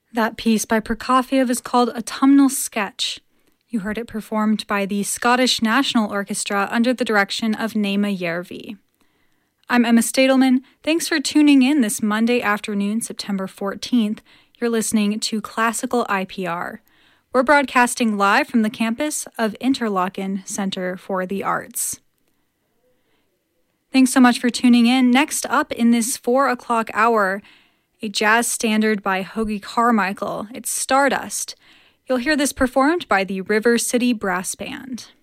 That piece by Prokofiev is called Autumnal Sketch. You heard it performed by the Scottish National Orchestra under the direction of Naima Järvi. I'm Emma Stadelman. Thanks for tuning in this Monday afternoon, September 14th. You're listening to Classical IPR. We're broadcasting live from the campus of Interlochen Center for the Arts. Thanks so much for tuning in. Next up in this 4 o'clock hour, a jazz standard by Hoagy Carmichael. It's Stardust. You'll hear this performed by the River City Brass Band.